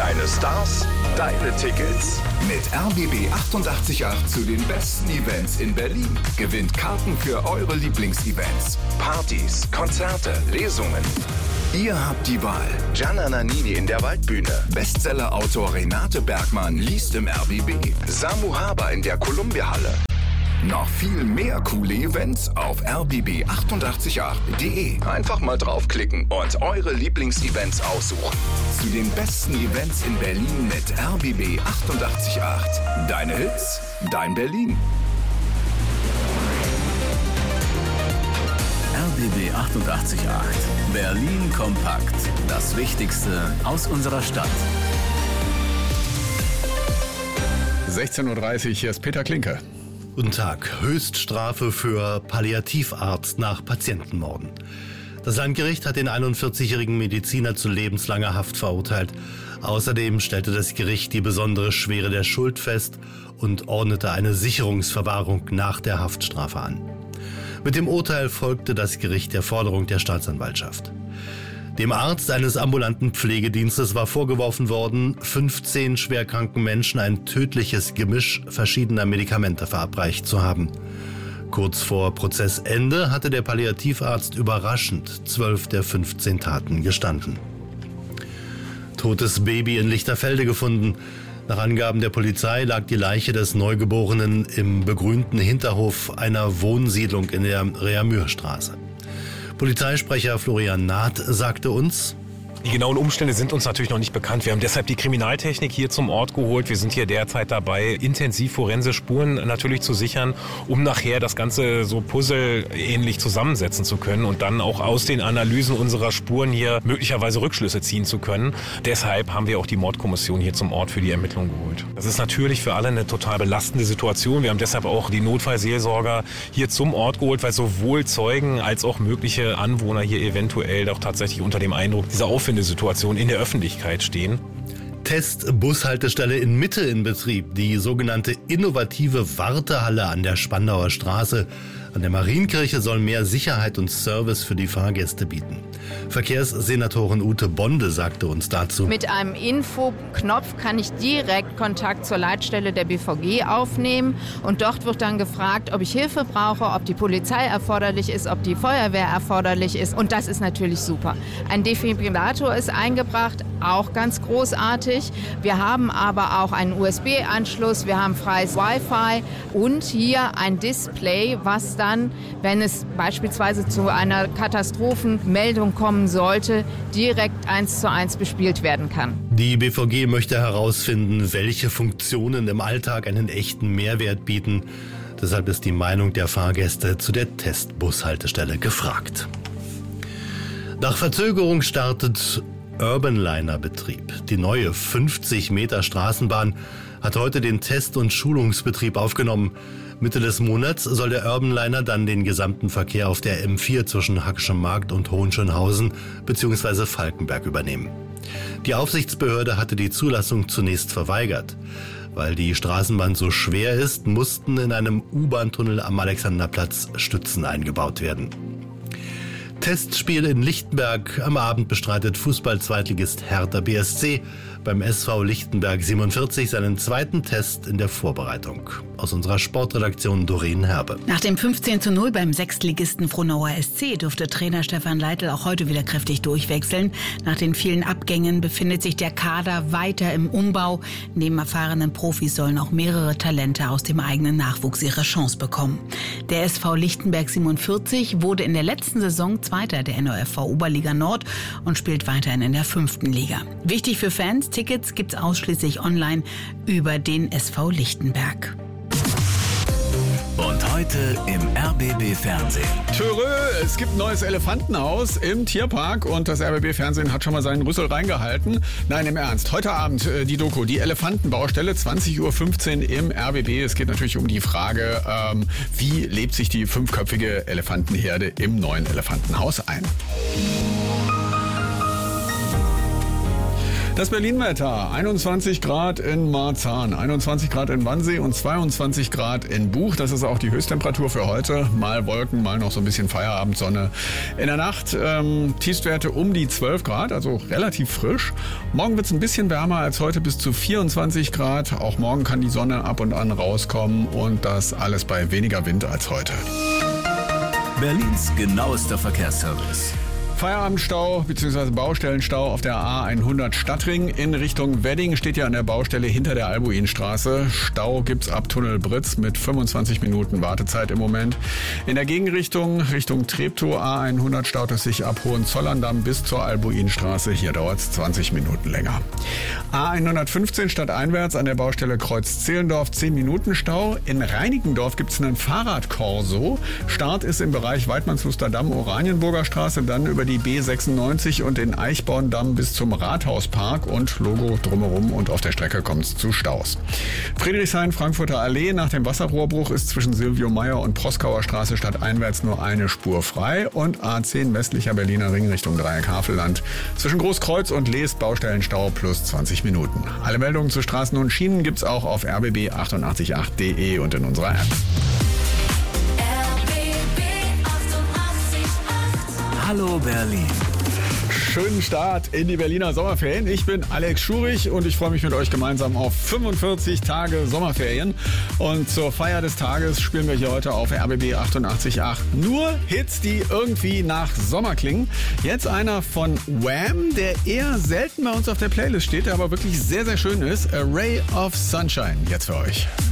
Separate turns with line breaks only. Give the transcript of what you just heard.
Deine Stars, deine Tickets.
Mit RBB 888 zu den besten Events in Berlin. Gewinnt Karten für eure Lieblingsevents.
Partys, Konzerte, Lesungen.
Ihr habt die Wahl.
Gianna Nannini in der Waldbühne.
Bestseller-Autor Renate Bergmann liest im RBB.
Samu Haber in der Columbia-Halle.
Noch viel mehr coole Events auf rbb888.de.
Einfach mal draufklicken und eure Lieblingsevents aussuchen.
Zu den besten Events in Berlin mit RBB 888. Deine Hits, dein Berlin.
RBB 888. Berlin kompakt. Das Wichtigste aus unserer Stadt.
16:30 Uhr, hier ist Peter Klinke.
Guten Tag. Höchststrafe für Palliativarzt nach Patientenmorden. Das Landgericht hat den 41-jährigen Mediziner zu lebenslanger Haft verurteilt. Außerdem stellte das Gericht die besondere Schwere der Schuld fest und ordnete eine Sicherungsverwahrung nach der Haftstrafe an. Mit dem Urteil folgte das Gericht der Forderung der Staatsanwaltschaft. Dem Arzt eines ambulanten Pflegedienstes war vorgeworfen worden, 15 schwerkranken Menschen ein tödliches Gemisch verschiedener Medikamente verabreicht zu haben. Kurz vor Prozessende hatte der Palliativarzt überraschend 12 der 15 Taten gestanden. Totes Baby in Lichterfelde gefunden. Nach Angaben der Polizei lag die Leiche des Neugeborenen im begrünten Hinterhof einer Wohnsiedlung in der Reamürstraße. Polizeisprecher Florian Naht sagte uns:
Die genauen Umstände sind uns natürlich noch nicht bekannt. Wir haben deshalb die Kriminaltechnik hier zum Ort geholt. Wir sind hier derzeit dabei, intensiv forensische Spuren natürlich zu sichern, um nachher das Ganze so puzzleähnlich zusammensetzen zu können und dann auch aus den Analysen unserer Spuren hier möglicherweise Rückschlüsse ziehen zu können. Deshalb haben wir auch die Mordkommission hier zum Ort für die Ermittlung geholt. Das ist natürlich für alle eine total belastende Situation. Wir haben deshalb auch die Notfallseelsorger hier zum Ort geholt, weil sowohl Zeugen als auch mögliche Anwohner hier eventuell doch tatsächlich unter dem Eindruck dieser Situation in der Öffentlichkeit stehen.
Testbushaltestelle in Mitte in Betrieb. Die sogenannte innovative Wartehalle an der Spandauer Straße an der Marienkirche soll mehr Sicherheit und Service für die Fahrgäste bieten. Verkehrssenatorin Ute Bonde sagte uns dazu:
Mit einem Infoknopf kann ich direkt Kontakt zur Leitstelle der BVG aufnehmen und dort wird dann gefragt, ob ich Hilfe brauche, ob die Polizei erforderlich ist, ob die Feuerwehr erforderlich ist, und das ist natürlich super. Ein Defibrillator ist eingebracht, auch ganz großartig. Wir haben aber auch einen USB-Anschluss, wir haben freies Wi-Fi und hier ein Display, was dann, wenn es beispielsweise zu einer Katastrophenmeldung kommen sollte, direkt 1:1 bespielt werden kann.
Die BVG möchte herausfinden, welche Funktionen im Alltag einen echten Mehrwert bieten. Deshalb ist die Meinung der Fahrgäste zu der Testbushaltestelle gefragt. Nach Verzögerung startet Urbanliner-Betrieb. Die neue 50 Meter Straßenbahn hat heute den Test- und Schulungsbetrieb aufgenommen. Mitte des Monats soll der Urbanliner dann den gesamten Verkehr auf der M4 zwischen Hackeschem Markt und Hohenschönhausen bzw. Falkenberg übernehmen. Die Aufsichtsbehörde hatte die Zulassung zunächst verweigert. Weil die Straßenbahn so schwer ist, mussten in einem U-Bahn-Tunnel am Alexanderplatz Stützen eingebaut werden. Testspiel in Lichtenberg. Am Abend bestreitet Fußball-Zweitligist Hertha BSC beim SV Lichtenberg 47 seinen zweiten Test in der Vorbereitung. Aus unserer Sportredaktion Doreen Herbe.
Nach dem 15:0 beim Sechstligisten Frohnauer SC dürfte Trainer Stefan Leitl auch heute wieder kräftig durchwechseln. Nach den vielen Abgängen befindet sich der Kader weiter im Umbau. Neben erfahrenen Profis sollen auch mehrere Talente aus dem eigenen Nachwuchs ihre Chance bekommen. Der SV Lichtenberg 47 wurde in der letzten Saison Zweiter der NOFV Oberliga Nord und spielt weiterhin in der 5. Liga. Wichtig für Fans, Tickets gibt's ausschließlich online über den SV Lichtenberg.
Und heute im RBB-Fernsehen.
Törö, es gibt ein neues Elefantenhaus im Tierpark und das RBB-Fernsehen hat schon mal seinen Rüssel reingehalten. Nein, im Ernst. Heute Abend die Doku, die Elefantenbaustelle, 20:15 Uhr im RBB. Es geht natürlich um die Frage, wie lebt sich die 5-köpfige Elefantenherde im neuen Elefantenhaus ein. Das Berlin-Wetter, 21 Grad in Marzahn, 21 Grad in Wannsee und 22 Grad in Buch. Das ist auch die Höchsttemperatur für heute. Mal Wolken, mal noch so ein bisschen Feierabendsonne. In der Nacht Tiefstwerte um die 12 Grad, also relativ frisch. Morgen wird es ein bisschen wärmer als heute, bis zu 24 Grad. Auch morgen kann die Sonne ab und an rauskommen und das alles bei weniger Wind als heute.
Berlins genauester Verkehrsservice.
Feierabendstau bzw. Baustellenstau auf der A100 Stadtring in Richtung Wedding steht ja an der Baustelle hinter der Albuinstraße. Stau gibt's ab Tunnel Britz mit 25 Minuten Wartezeit im Moment. In der Gegenrichtung, Richtung Treptow A100 staut es sich ab Hohenzollern-Damm bis zur Albuinstraße. Hier dauert's 20 Minuten länger. A115 stadteinwärts an der Baustelle Kreuz-Zehlendorf 10 Minuten Stau. In Reinickendorf gibt's einen Fahrradkorso. Start ist im Bereich Weidmannsluster Damm, Oranienburger Straße, dann über die B96 und den Eichborndamm bis zum Rathauspark und Logo drumherum und auf der Strecke kommt es zu Staus. Friedrichshain, Frankfurter Allee, nach dem Wasserrohrbruch ist zwischen Silvio Meyer und Proskauer Straße stadteinwärts nur eine Spur frei und A10 westlicher Berliner Ring Richtung Dreieck Havelland. Zwischen Großkreuz und Leest Baustellenstau plus 20 Minuten. Alle Meldungen zu Straßen und Schienen gibt's auch auf rbb888.de und in unserer App.
Hallo Berlin.
Schönen Start in die Berliner Sommerferien. Ich bin Alex Schurich und ich freue mich mit euch gemeinsam auf 45 Tage Sommerferien. Und zur Feier des Tages spielen wir hier heute auf RBB 88.8 nur Hits, die irgendwie nach Sommer klingen. Jetzt einer von Wham, der eher selten bei uns auf der Playlist steht, der aber wirklich sehr, sehr schön ist. A Ray of Sunshine. Jetzt für euch.